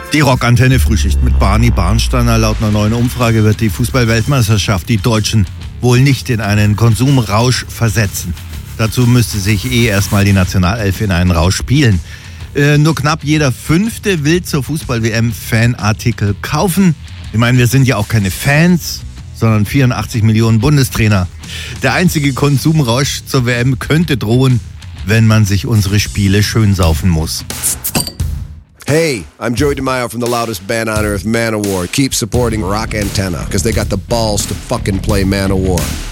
Die Rockantenne Frühschicht mit Barney Barnsteiner. Laut einer neuen Umfrage wird die Fußball-Weltmeisterschaft die Deutschen wohl nicht in einen Konsumrausch versetzen. Dazu müsste sich erstmal die Nationalelf in einen Rausch spielen. Nur knapp jeder Fünfte will zur Fußball-WM Fanartikel kaufen. Ich meine, wir sind ja auch keine Fans, sondern 84 Millionen Bundestrainer. Der einzige Konsumrausch zur WM könnte drohen, wenn man sich unsere Spiele schön saufen muss. Hey, I'm Joey DeMaio from the loudest band on earth, Manowar. Keep supporting Rock Antenna, because they got the balls to fucking play Manowar.